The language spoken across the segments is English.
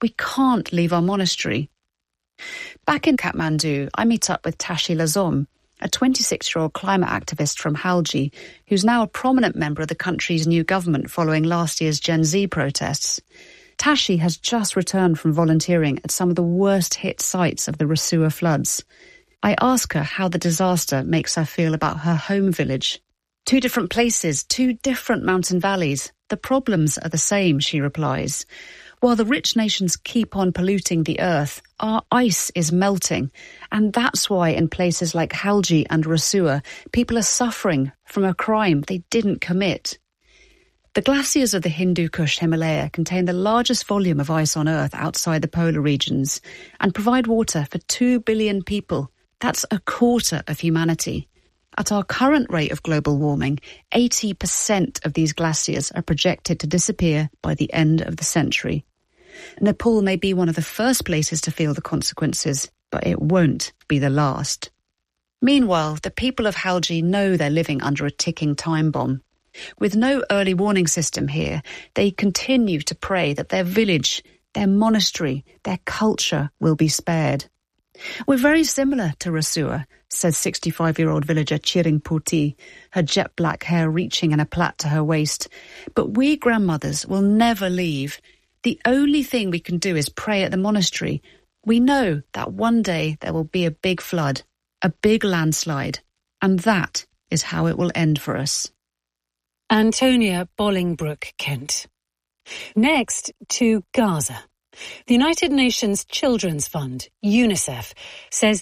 We can't leave our monastery. Back in Kathmandu, I meet up with Tashi Lazom, a 26-year-old climate activist from Halgi, who's now a prominent member of the country's new government following last year's Gen Z protests. Tashi has just returned from volunteering at some of the worst-hit sites of the Rasua floods. I ask her how the disaster makes her feel about her home village. 2 different places, 2 different mountain valleys. The problems are the same, she replies. While the rich nations keep on polluting the earth, our ice is melting. And that's why in places like Halgi and Rasua, people are suffering from a crime they didn't commit. The glaciers of the Hindu Kush Himalaya contain the largest volume of ice on Earth outside the polar regions and provide water for 2 billion people. That's a quarter of humanity. At our current rate of global warming, 80% of these glaciers are projected to disappear by the end of the century. Nepal may be one of the first places to feel the consequences, but it won't be the last. Meanwhile, the people of Halgi know they're living under a ticking time bomb. With no early warning system here, they continue to pray that their village, their monastery, their culture will be spared. We're very similar to Rasua, says 65-year-old villager Chiring Puti, her jet black hair reaching in a plait to her waist. But we grandmothers will never leave. The only thing we can do is pray at the monastery. We know that one day there will be a big flood, a big landslide, and that is how it will end for us. Antonia Bolingbroke, Kent. Next to Gaza. The United Nations Children's Fund, UNICEF, says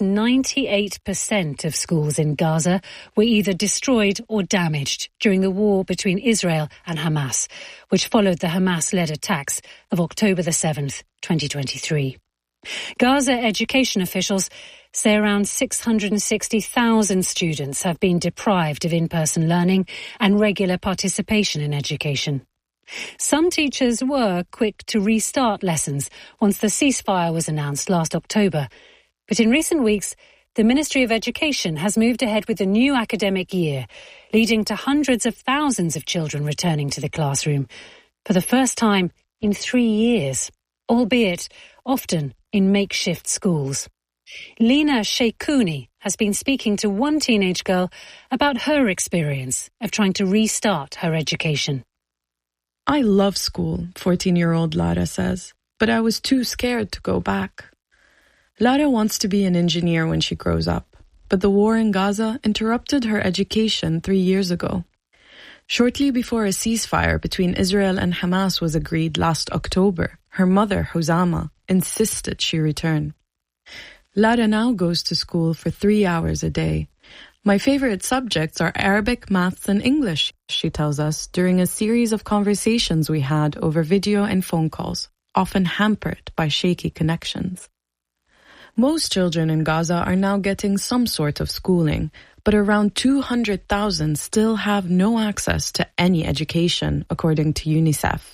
98% of schools in Gaza were either destroyed or damaged during the war between Israel and Hamas, which followed the Hamas-led attacks of October the 7th, 2023. Gaza education officials say around 660,000 students have been deprived of in-person learning and regular participation in education. Some teachers were quick to restart lessons once the ceasefire was announced last October. But in recent weeks, the Ministry of Education has moved ahead with a new academic year, leading to hundreds of thousands of children returning to the classroom for the first time in 3 years, albeit often in makeshift schools. Lena Sheikhouni has been speaking to one teenage girl about her experience of trying to restart her education. I love school, 14-year-old Lara says, but I was too scared to go back. Lara wants to be an engineer when she grows up, but the war in Gaza interrupted her education 3 years ago. Shortly before a ceasefire between Israel and Hamas was agreed last October, her mother, Hosama, insisted she return. Lara now goes to school for 3 hours a day. My favorite subjects are Arabic, maths, and English, she tells us, during a series of conversations we had over video and phone calls, often hampered by shaky connections. Most children in Gaza are now getting some sort of schooling, but around 200,000 still have no access to any education, according to UNICEF.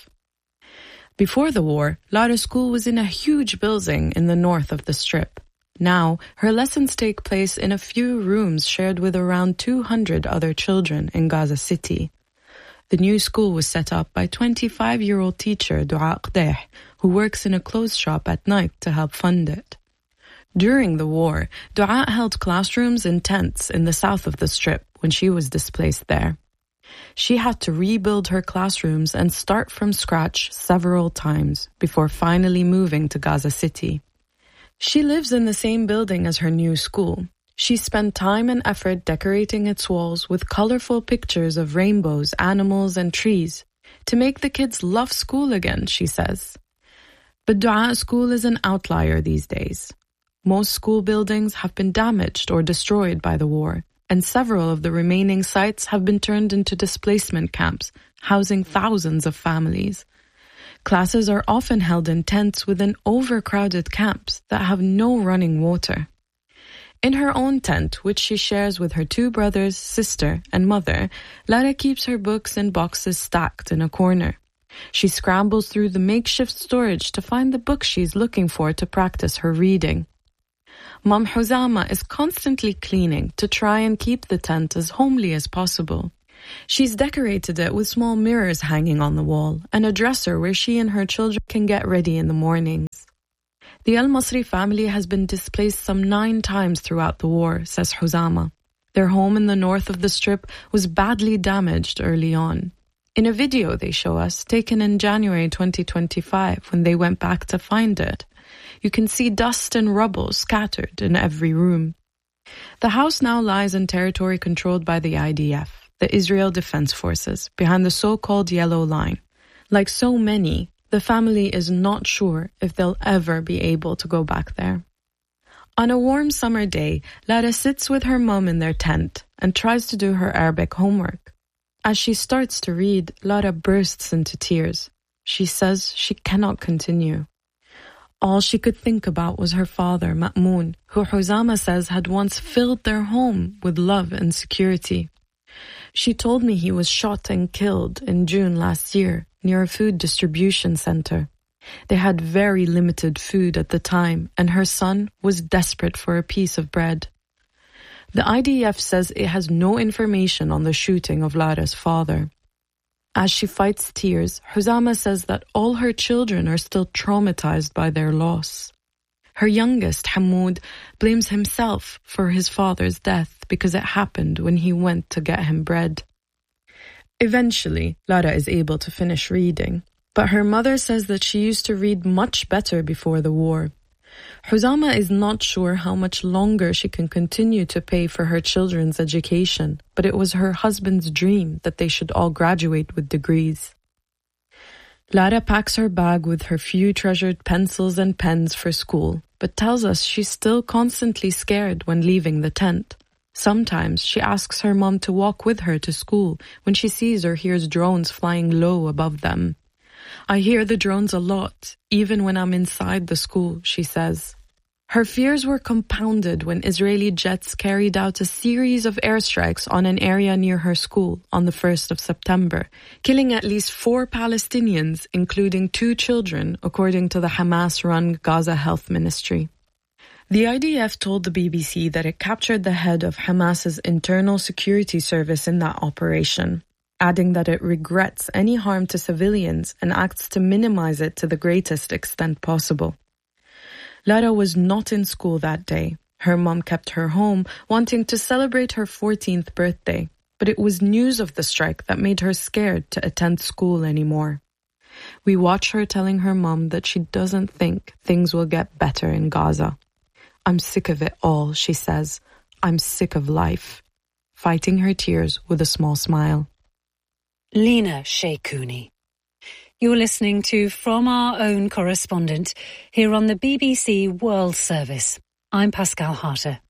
Before the war, Lara's school was in a huge building in the north of the Strip. Now, her lessons take place in a few rooms shared with around 200 other children in Gaza City. The new school was set up by 25-year-old teacher Dua Qdeh, who works in a clothes shop at night to help fund it. During the war, Dua held classrooms in tents in the south of the Strip when she was displaced there. She had to rebuild her classrooms and start from scratch several times before finally moving to Gaza City. She lives in the same building as her new school. She spent time and effort decorating its walls with colorful pictures of rainbows, animals, and trees to make the kids love school again, she says. But Dua School is an outlier these days. Most school buildings have been damaged or destroyed by the war, and several of the remaining sites have been turned into displacement camps, housing thousands of families. Classes are often held in tents within overcrowded camps that have no running water. In her own tent, which she shares with her 2 brothers, sister, and mother, Lara keeps her books in boxes stacked in a corner. She scrambles through the makeshift storage to find the book she's looking for to practice her reading. Mom Hosama is constantly cleaning to try and keep the tent as homely as possible. She's decorated it with small mirrors hanging on the wall and a dresser where she and her children can get ready in the mornings. The El Masri family has been displaced some 9 times throughout the war, says Huzama. Their home in the north of the Strip was badly damaged early on. In a video they show us, taken in January 2025, when they went back to find it, you can see dust and rubble scattered in every room. The house now lies in territory controlled by the IDF, the Israel Defense Forces, behind the so-called Yellow Line. Like so many, the family is not sure if they'll ever be able to go back there. On a warm summer day, Lara sits with her mum in their tent and tries to do her Arabic homework. As she starts to read, Lara bursts into tears. She says she cannot continue. All she could think about was her father, Ma'moon, who Huzama says had once filled their home with love and security. She told me he was shot and killed in June last year near a food distribution center. They had very limited food at the time, and her son was desperate for a piece of bread. The IDF says it has no information on the shooting of Lara's father. As she fights tears, Huzama says that all her children are still traumatized by their loss. Her youngest, Hamoud, blames himself for his father's death because it happened when he went to get him bread. Eventually, Lara is able to finish reading, but her mother says that she used to read much better before the war. Huzama is not sure how much longer she can continue to pay for her children's education, but it was her husband's dream that they should all graduate with degrees. Lara packs her bag with her few treasured pencils and pens for school, but tells us she's still constantly scared when leaving the tent. Sometimes she asks her mom to walk with her to school when she sees or hears drones flying low above them. I hear the drones a lot, even when I'm inside the school, she says. Her fears were compounded when Israeli jets carried out a series of airstrikes on an area near her school on the 1st of September, killing at least 4 Palestinians, including 2 children, according to the Hamas-run Gaza Health Ministry. The IDF told the BBC that it captured the head of Hamas's internal security service in that operation, adding that it regrets any harm to civilians and acts to minimize it to the greatest extent possible. Lara was not in school that day. Her mom kept her home, wanting to celebrate her 14th birthday, but it was news of the strike that made her scared to attend school anymore. We watch her telling her mom that she doesn't think things will get better in Gaza. I'm sick of it all, she says. I'm sick of life. Fighting her tears with a small smile. Lena Sheikhouni. You're listening to From Our Own Correspondent here on the BBC World Service. I'm Pascal Harter.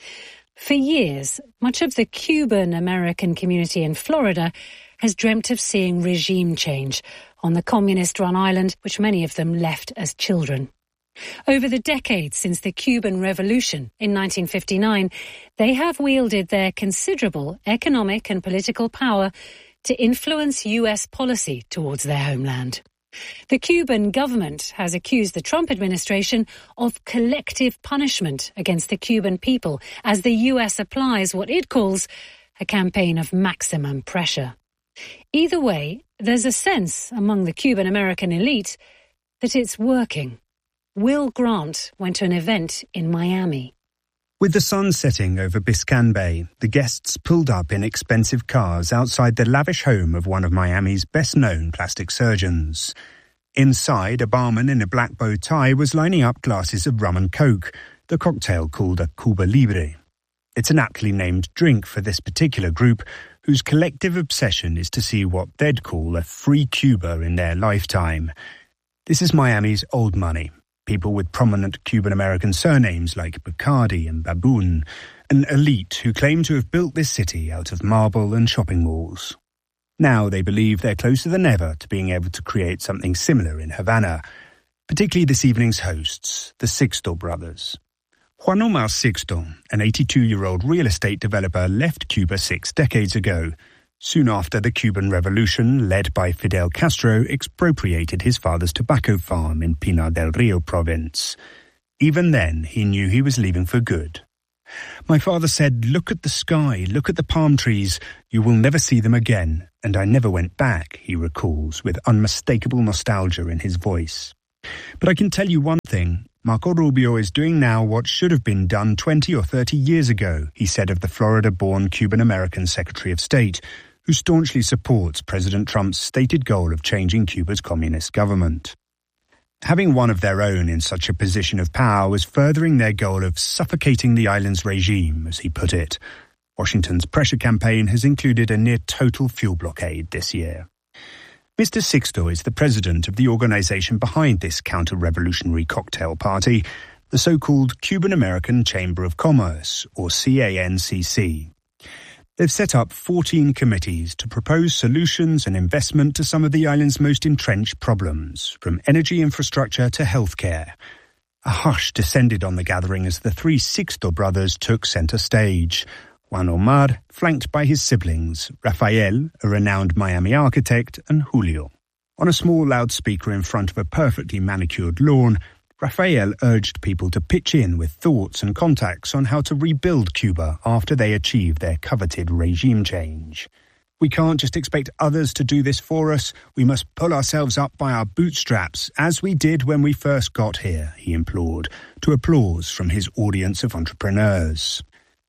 For years, much of the Cuban-American community in Florida has dreamt of seeing regime change on the communist-run island, which many of them left as children. Over the decades since the Cuban Revolution in 1959, they have wielded their considerable economic and political power to influence US policy towards their homeland. The Cuban government has accused the Trump administration of collective punishment against the Cuban people as the US applies what it calls a campaign of maximum pressure. Either way, there's a sense among the Cuban-American elite that it's working. Will Grant went to an event in Miami. With the sun setting over Biscayne Bay, the guests pulled up in expensive cars outside the lavish home of one of Miami's best-known plastic surgeons. Inside, a barman in a black bow tie was lining up glasses of rum and coke, the cocktail called a Cuba Libre. It's an aptly named drink for this particular group, whose collective obsession is to see what they'd call a free Cuba in their lifetime. This is Miami's old money. People with prominent Cuban-American surnames like Bacardi and Baboon, an elite who claim to have built this city out of marble and shopping malls. Now they believe they're closer than ever to being able to create something similar in Havana, particularly this evening's hosts, the Sixto brothers. Juan Omar Sixto, an 82-year-old real estate developer, left Cuba 6 decades ago, soon after the Cuban Revolution, led by Fidel Castro, expropriated his father's tobacco farm in Pinar del Rio province. Even then, he knew he was leaving for good. My father said, "Look at the sky, look at the palm trees, you will never see them again, and I never went back," he recalls, with unmistakable nostalgia in his voice. But I can tell you one thing, Marco Rubio is doing now what should have been done 20 or 30 years ago, he said of the Florida-born Cuban-American Secretary of State, who staunchly supports President Trump's stated goal of changing Cuba's communist government. Having one of their own in such a position of power was furthering their goal of suffocating the island's regime, as he put it. Washington's pressure campaign has included a near-total fuel blockade this year. Mr. Sixto is the president of the organization behind this counter-revolutionary cocktail party, the so-called Cuban-American Chamber of Commerce, or CANCC. They've set up 14 committees to propose solutions and investment to some of the island's most entrenched problems, from energy infrastructure to healthcare. A hush descended on the gathering as the three Sixto brothers took center stage. Juan Omar, flanked by his siblings, Rafael, a renowned Miami architect, and Julio. On a small loudspeaker in front of a perfectly manicured lawn, Rafael urged people to pitch in with thoughts and contacts on how to rebuild Cuba after they achieve their coveted regime change. We can't just expect others to do this for us. We must pull ourselves up by our bootstraps, as we did when we first got here, he implored, to applause from his audience of entrepreneurs.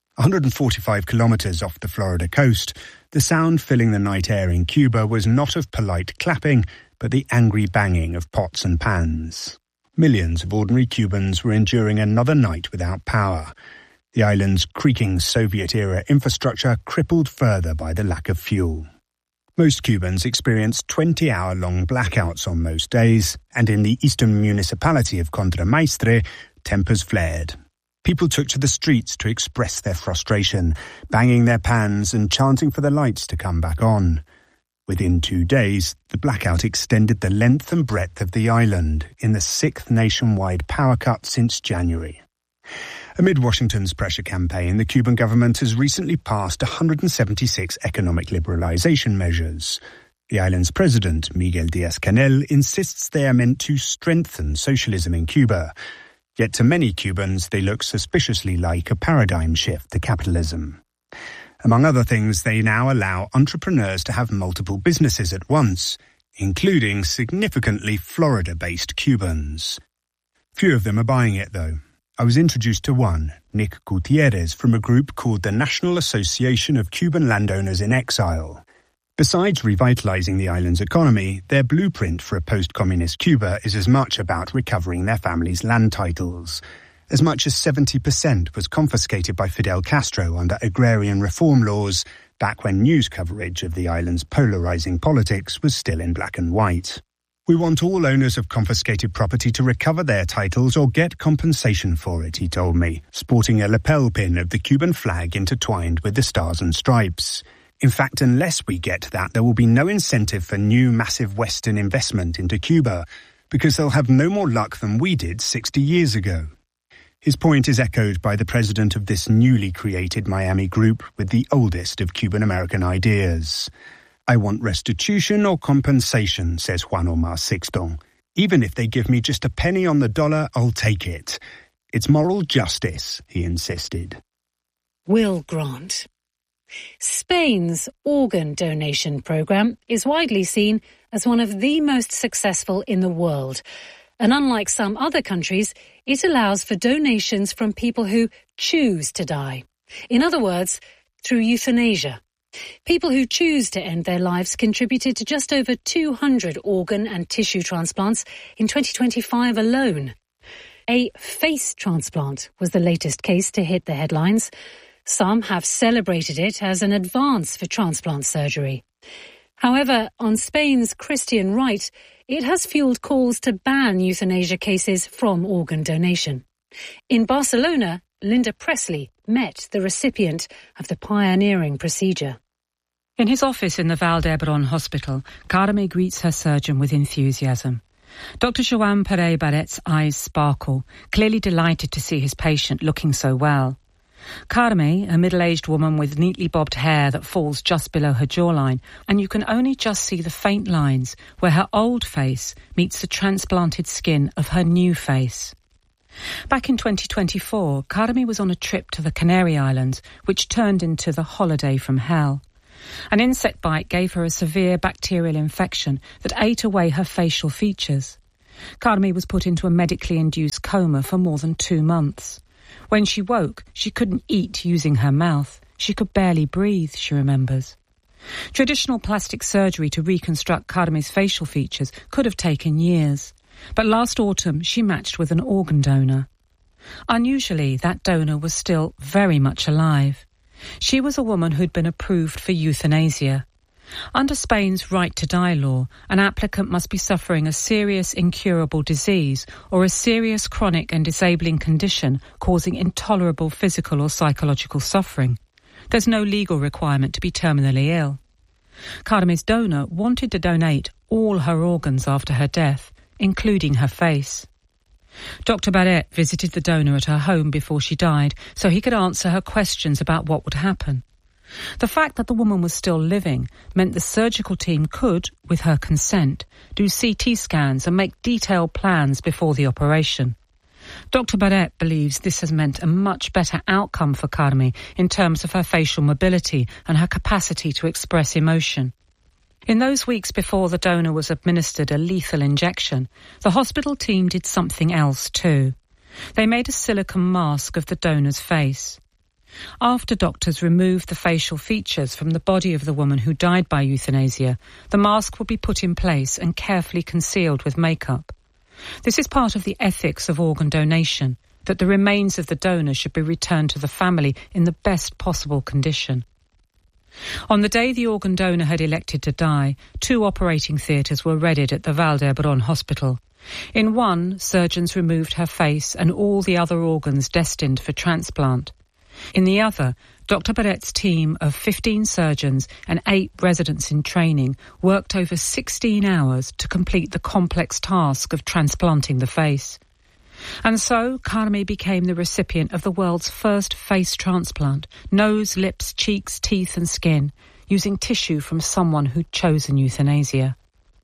145 kilometers off the Florida coast, the sound filling the night air in Cuba was not of polite clapping, but the angry banging of pots and pans. Millions of ordinary Cubans were enduring another night without power. The island's creaking Soviet-era infrastructure crippled further by the lack of fuel. Most Cubans experienced 20-hour-long blackouts on most days, and in the eastern municipality of Contramaestre, tempers flared. People took to the streets to express their frustration, banging their pans and chanting for the lights to come back on. Within 2 days, the blackout extended the length and breadth of the island in the 6th nationwide power cut since January. Amid Washington's pressure campaign, the Cuban government has recently passed 176 economic liberalization measures. The island's president, Miguel Díaz-Canel, insists they are meant to strengthen socialism in Cuba. Yet to many Cubans, they look suspiciously like a paradigm shift to capitalism. Among other things, they now allow entrepreneurs to have multiple businesses at once, including significantly Florida-based Cubans. Few of them are buying it, though. I was introduced to one, Nick Gutierrez, from a group called the National Association of Cuban Landowners in Exile. Besides revitalizing the island's economy, their blueprint for a post-communist Cuba is as much about recovering their family's land titles. As much as 70% was confiscated by Fidel Castro under agrarian reform laws, back when news coverage of the island's polarizing politics was still in black and white. We want all owners of confiscated property to recover their titles or get compensation for it, he told me, sporting a lapel pin of the Cuban flag intertwined with the stars and stripes. In fact, unless we get that, there will be no incentive for new massive Western investment into Cuba, because they'll have no more luck than we did 60 years ago. His point is echoed by the president of this newly created Miami group with the oldest of Cuban-American ideas. I want restitution or compensation, says Juan Omar Sixto. Even if they give me just a penny on the dollar, I'll take it. It's moral justice, he insisted. Will Grant. Spain's organ donation programme is widely seen as one of the most successful in the world. And unlike some other countries, it allows for donations from people who choose to die. In other words, through euthanasia. People who choose to end their lives contributed to just over 200 organ and tissue transplants in 2025 alone. A face transplant was the latest case to hit the headlines. Some have celebrated it as an advance for transplant surgery. However, on Spain's Christian right, it has fueled calls to ban euthanasia cases from organ donation. In Barcelona, Linda Presley met the recipient of the pioneering procedure. In his office in the Vall d'Hebron Hospital, Carme greets her surgeon with enthusiasm. Dr. Joan Pere Barret's eyes sparkle, clearly delighted to see his patient looking so well. Carme, a middle-aged woman with neatly bobbed hair that falls just below her jawline, and you can only just see the faint lines where her old face meets the transplanted skin of her new face. Back in 2024, Carme was on a trip to the Canary Islands, which turned into the holiday from hell. An insect bite gave her a severe bacterial infection that ate away her facial features. Karmi was put into a medically induced coma for more than 2 months. When she woke, she couldn't eat using her mouth. She could barely breathe, she remembers. Traditional plastic surgery to reconstruct Karmi's facial features could have taken years, but last autumn she matched with an organ donor. Unusually, that donor was still very much alive. She was a woman who'd been approved for euthanasia. Under Spain's right to die law, an applicant must be suffering a serious incurable disease or a serious chronic and disabling condition causing intolerable physical or psychological suffering. There's no legal requirement to be terminally ill. Karmi's donor wanted to donate all her organs after her death, including her face. Dr. Barret visited the donor at her home before she died so he could answer her questions about what would happen. The fact that the woman was still living meant the surgical team could, with her consent, do CT scans and make detailed plans before the operation. Dr. Barret believes this has meant a much better outcome for Karmi in terms of her facial mobility and her capacity to express emotion. In those weeks before the donor was administered a lethal injection, the hospital team did something else too. They made a silicone mask of the donor's face. After doctors removed the facial features from the body of the woman who died by euthanasia, the mask would be put in place and carefully concealed with makeup. This is part of the ethics of organ donation, that the remains of the donor should be returned to the family in the best possible condition. On the day the organ donor had elected to die, 2 operating theatres were readied at the Vall d'Hebron hospital. In one, surgeons removed her face and all the other organs destined for transplant. In the other, Dr. Barret's team of 15 surgeons and 8 residents in training worked over 16 hours to complete the complex task of transplanting the face. And so, Karmi became the recipient of the world's first face transplant, nose, lips, cheeks, teeth and skin, using tissue from someone who'd chosen euthanasia.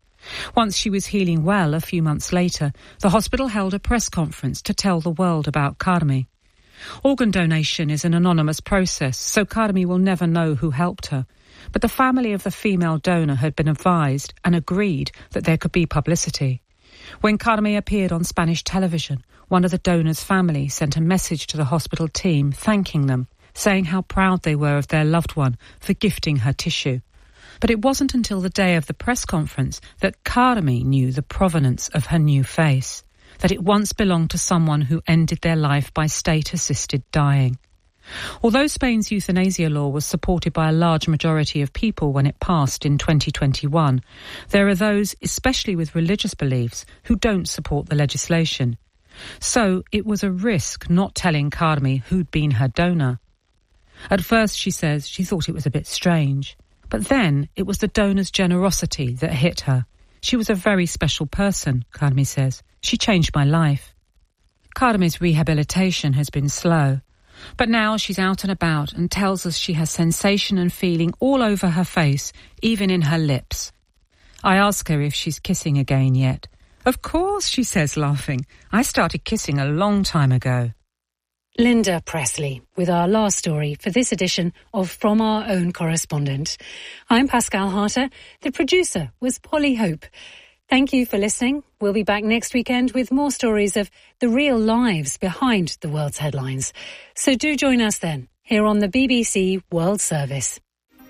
Once she was healing well a few months later, the hospital held a press conference to tell the world about Karmi. Organ donation is an anonymous process, so Karmi will never know who helped her. But the family of the female donor had been advised and agreed that there could be publicity. When Karmi appeared on Spanish television, one of the donor's family sent a message to the hospital team thanking them, saying how proud they were of their loved one for gifting her tissue. But it wasn't until the day of the press conference that Karmi knew the provenance of her new face, that it once belonged to someone who ended their life by state-assisted dying. Although Spain's euthanasia law was supported by a large majority of people when it passed in 2021, there are those, especially with religious beliefs, who don't support the legislation. So it was a risk not telling Karmi who'd been her donor. At first, she says, she thought it was a bit strange. But then it was the donor's generosity that hit her. She was a very special person, Karmi says. She changed my life. Karmi's rehabilitation has been slow. But now she's out and about and tells us she has sensation and feeling all over her face, even in her lips. I ask her if she's kissing again yet. Of course, she says, laughing. I started kissing a long time ago. Linda Presley with our last story for this edition of From Our Own Correspondent. I'm Pascal Harter. The producer was Polly Hope. Thank you for listening. We'll be back next weekend with more stories of the real lives behind the world's headlines. So do join us then, here on the BBC World Service.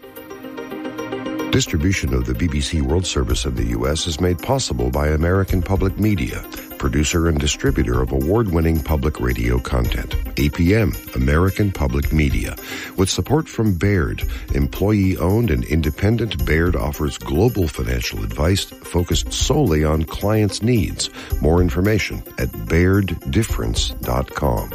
Distribution of the BBC World Service in the U.S. is made possible by American Public Media, producer and distributor of award-winning public radio content. APM, American Public Media. With support from Baird, employee-owned and independent, Baird offers global financial advice focused solely on clients' needs. More information at BairdDifference.com.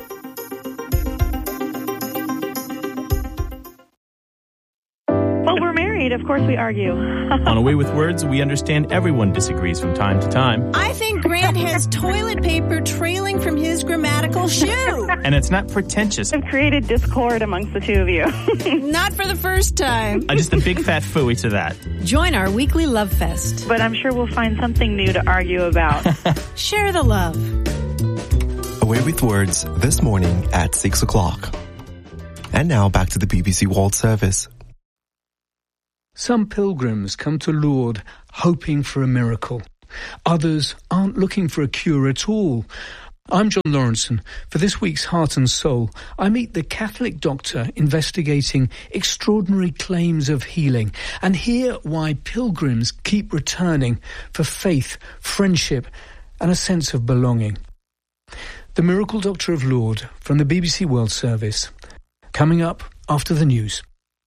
Of course we argue. On A Way with Words, we understand everyone disagrees from time to time. I think Grant has toilet paper trailing from his grammatical shoe. And it's not pretentious. I've created discord amongst the two of you. Not for the first time. Just a big fat phooey to that. Join our weekly love fest. But I'm sure we'll find something new to argue about. Share the love. A Way with Words, this morning at 6 o'clock. And now back to the BBC World Service. Some pilgrims come to Lourdes hoping for a miracle. Others aren't looking for a cure at all. I'm John Lawrenson. For this week's Heart and Soul, I meet the Catholic doctor investigating extraordinary claims of healing and hear why pilgrims keep returning for faith, friendship and a sense of belonging. The Miracle Doctor of Lourdes from the BBC World Service. Coming up after the news.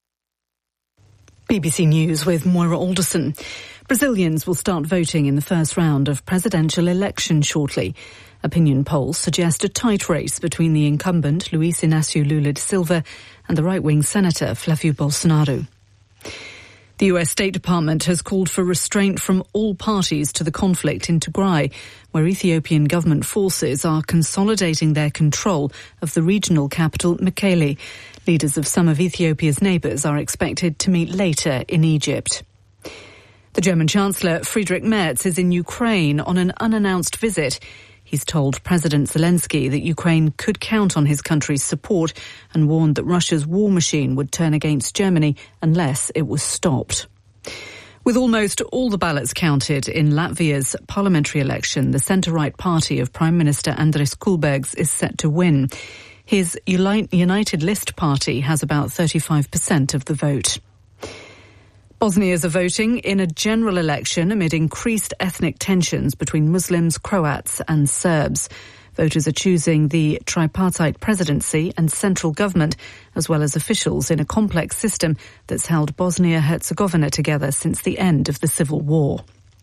BBC News with Moira Alderson. Brazilians will start voting in the first round of presidential election shortly. Opinion polls suggest a tight race between the incumbent Luiz Inácio Lula da Silva and the right-wing Senator Flávio Bolsonaro. The US State Department has called for restraint from all parties to the conflict in Tigray, where Ethiopian government forces are consolidating their control of the regional capital, Mekelle. Leaders of some of Ethiopia's neighbours are expected to meet later in Egypt. The German Chancellor Friedrich Merz is in Ukraine on an unannounced visit. He's told President Zelensky that Ukraine could count on his country's support and warned that Russia's war machine would turn against Germany unless it was stopped. With almost all the ballots counted in Latvia's parliamentary election, the centre-right party of Prime Minister Andris Kulbergs is set to win. His United List party has about 35% of the vote. Bosnians are voting in a general election amid increased ethnic tensions between Muslims, Croats and Serbs. Voters are choosing the tripartite presidency and central government, as well as officials in a complex system that's held Bosnia-Herzegovina together since the end of the civil war.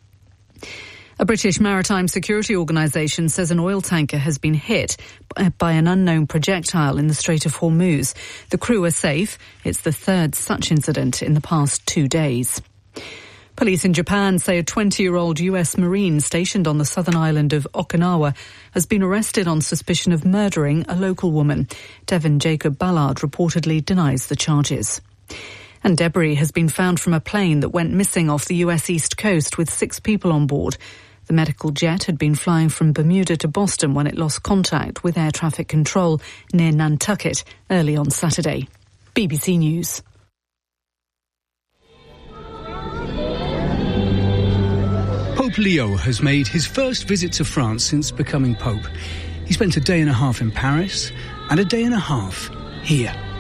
A British maritime security organisation says an oil tanker has been hit by an unknown projectile in the Strait of Hormuz. The crew are safe. It's the third such incident in the past 2 days. Police in Japan say a 20-year-old US Marine stationed on the southern island of Okinawa has been arrested on suspicion of murdering a local woman. Devin Jacob Ballard reportedly denies the charges. And debris has been found from a plane that went missing off the US East Coast with 6 people on board. The medical jet had been flying from Bermuda to Boston when it lost contact with air traffic control near Nantucket early on Saturday. BBC News. Pope Leo has made his first visit to France since becoming Pope. He spent a day and a half in Paris and a day and a half here.